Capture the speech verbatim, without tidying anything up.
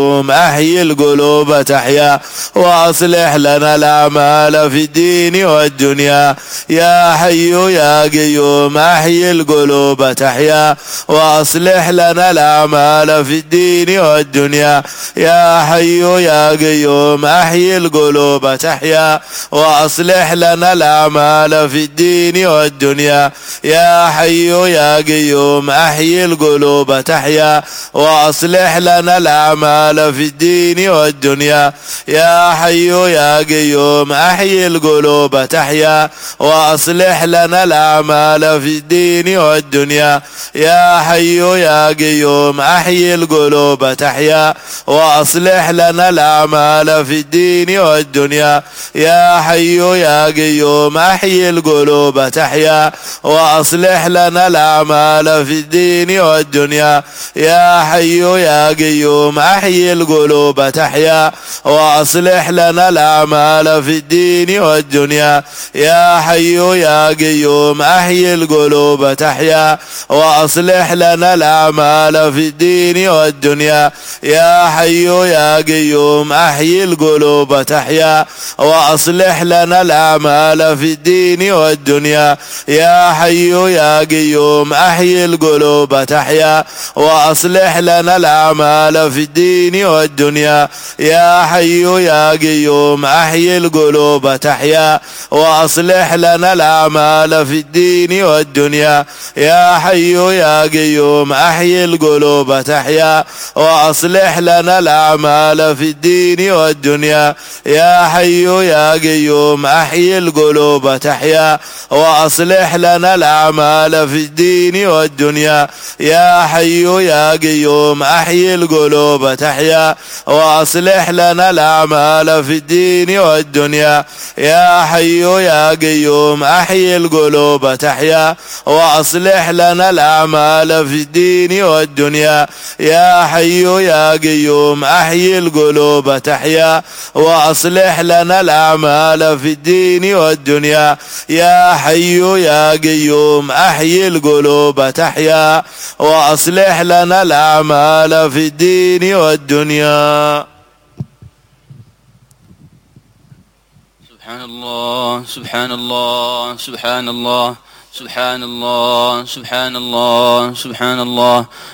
أحيي القلوب تحيا وأصلح لنا الأعمال في الدين والدنيا يا حي يا قيوم أحيي القلوب تحيا وأصلح لنا الأعمال في الدين والدنيا يا حي يا قيوم أحيي القلوب تحيا وأصلح لنا الأعمال في الدين والدنيا يا حي يا قيوم أحيي القلوب تحيا وأصلح لنا الأعمال في الدين والدنيا يا حي يا قيوم أحيي القلوب تحيا وأصلح لنا الأعمال في الدين والدنيا يا حي يا قيوم أحيي القلوب تحيا وأصلح لنا الأعمال في الدين والدنيا يا حي يا قيوم أحيي القلوب تحيا وأصلح لنا الأعمال في الدين والدنيا يا حي يا قيوم أحيي القلوب تحيا وأصلح لنا الأعمال في الدين والدنيا يا حي يا قيوم أحيي القلوب تحيا وأصلح لنا الأعمال في الدين والدنيا يا حي يا قيوم أحيي القلوب تحيا وأصلح لنا الأعمال في الدين والدنيا يا حي يا قيوم أحيي القلوب تحيا وأصلح لنا الأعمال في الدين والدنيا يا حي يا قيوم أحيي القلوب تحيا وأصلح لنا الأعمال في الدين والدنيا يا حي يا قيوم أحيي القلوب تحيا وأصلح لنا الأعمال في الدين والدنيا يا حي يا قيوم أحيي القلوب تحيا وأصلح لنا الأعمال في الدين والدنيا يا حي يا قيوم أحيي القلوب تحيا وأصلح لنا الأعمال في الدين والدنيا يا حي يا قيوم أحيي القلوب تحيا وأصلح لنا الأعمال في الدين والدنيا يا حي يا قيوم أحيي القلوب تحيا وأصلح لنا الأعمال في الدين والدنيا يا حي يا قيوم أحيي القلوب تحيا وأصلح لنا الأعمال في الدين والدنيا. سبحان الله سبحان الله سبحان الله سبحان الله سبحان الله سبحان الله